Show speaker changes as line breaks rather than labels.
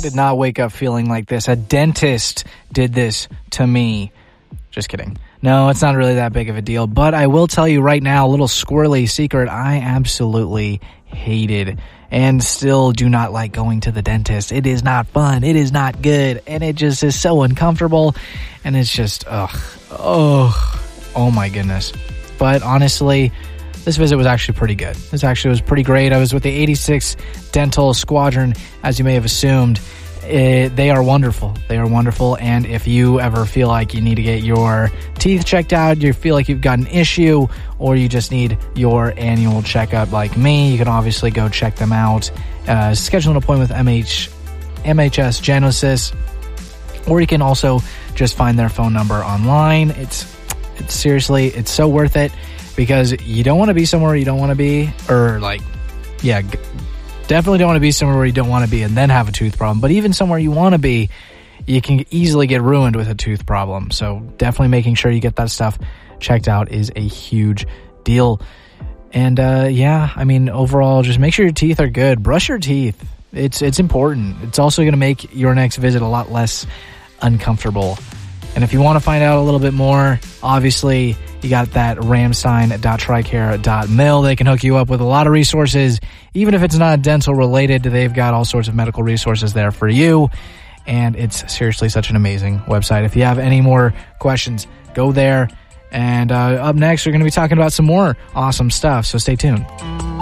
did not wake up feeling like this. A dentist did this to me. Just kidding. No, it's not really that big of a deal. But I will tell you right now, a little squirrely secret, I absolutely hated and still do not like going to the dentist. It is not fun. It is not good. And it just is so uncomfortable. And it's just, oh my goodness. But honestly, this visit was actually pretty good. This actually was pretty great. I was with the 86th Dental Squadron, as you may have assumed. They are wonderful. They are wonderful. And if you ever feel like you need to get your teeth checked out, you feel like you've got an issue, or you just need your annual checkup like me, you can obviously go check them out. Schedule an appointment with MHS Genesis, or you can also just find their phone number online. It's seriously, it's so worth it, because you don't want to be somewhere you don't want to be, or definitely don't want to be somewhere where you don't want to be and then have a tooth problem. But even somewhere you want to be, you can easily get ruined with a tooth problem. So definitely making sure you get that stuff checked out is a huge deal. And overall, just make sure your teeth are good. Brush your teeth. It's important. It's also going to make your next visit a lot less uncomfortable. And if you want to find out a little bit more, obviously, you got that ramstein.tricare.mil. They can hook you up with a lot of resources. Even if it's not dental related, they've got all sorts of medical resources there for you. And it's seriously such an amazing website. If you have any more questions, go there. And up next, we're going to be talking about some more awesome stuff. So stay tuned.